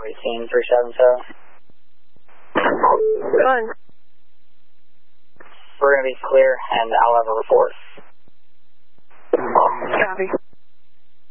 copy, scene 377. Go on. We're going to be clear, and I'll have a report. Copy.